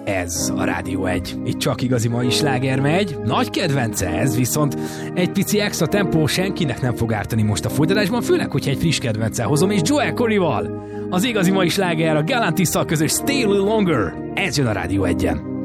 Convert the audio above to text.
Ez a Rádió 1. Itt csak igazi mai sláger megy. Nagy kedvence ez, viszont egy pici extra tempó senkinek nem fog ártani most a folytatásban, főleg, hogyha egy friss kedvencel hozom, és Joel Corryval. Az igazi mai sláger a Galantisszal közös Stay a Little Longer. Ez jön a Rádió 1-en.